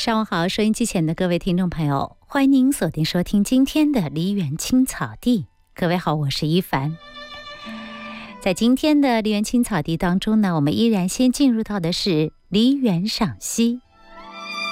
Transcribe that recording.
上午好，收音机前的各位听众朋友，欢迎您锁定收听今天的梨园青草地。各位好，我是一凡。在今天的梨园青草地当中呢，我们依然先进入到的是梨园赏析。